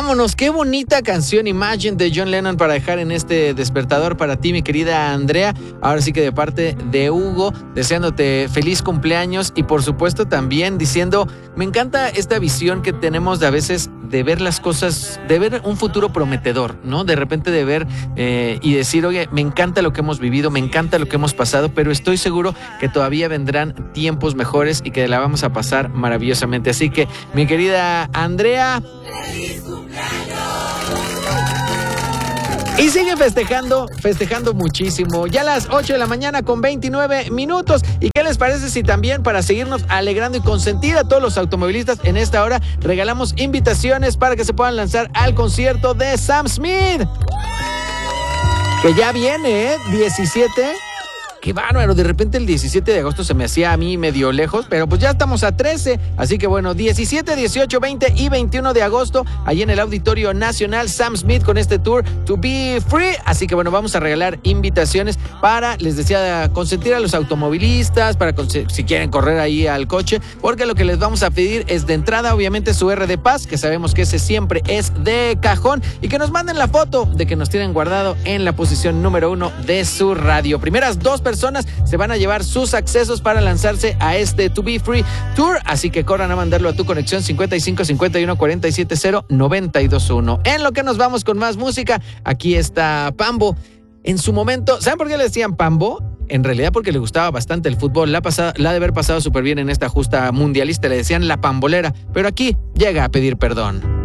vámonos. Qué bonita canción Imagine de John Lennon para dejar en este despertador para ti, mi querida Andrea. Ahora sí que de parte de Hugo, deseándote feliz cumpleaños y por supuesto también diciendo, me encanta esta visión que tenemos de a veces de ver las cosas, de ver un futuro prometedor, ¿no? De repente de ver y decir, oye, me encanta lo que hemos vivido, me encanta lo que hemos pasado, pero estoy seguro que todavía vendrán tiempos mejores y que la vamos a pasar maravillosamente. Así que, mi querida Andrea, ¡feliz cumpleaños! Y sigue festejando muchísimo. Ya a las 8 de la mañana con 29 minutos. ¿Y qué les parece si también para seguirnos alegrando y consentir a todos los automovilistas en esta hora regalamos invitaciones para que se puedan lanzar al concierto de Sam Smith? Que ya viene, 17. Qué bárbaro, de repente el 17 de agosto se me hacía a mí medio lejos, pero pues ya estamos a 13, así que bueno, 17, 18, 20 y 21 de agosto, allí en el Auditorio Nacional, Sam Smith con este tour To Be Free, así que bueno, vamos a regalar invitaciones para, les decía, consentir a los automovilistas, para si quieren correr ahí al coche, porque lo que les vamos a pedir es de entrada, obviamente, su R de Paz, que sabemos que ese siempre es de cajón, y que nos manden la foto de que nos tienen guardado en la posición número 1 de su radio. Primeras 2 personas se van a llevar sus accesos para lanzarse a este To Be Free Tour, así que corran a mandarlo a tu conexión 55 51 47 0 92 1. En lo que nos vamos con más música, aquí está Pambo. En su momento, ¿saben por qué le decían Pambo? En realidad porque le gustaba bastante el fútbol, la de haber pasado súper bien en esta justa mundialista, le decían la pambolera, pero aquí llega a pedir perdón.